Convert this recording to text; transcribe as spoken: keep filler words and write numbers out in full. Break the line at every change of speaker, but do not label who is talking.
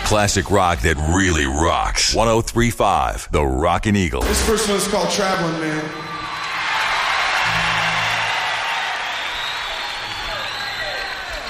Classic rock that really rocks. one oh three point five, The Rockin' Eagle.
This first one's called Traveling Man.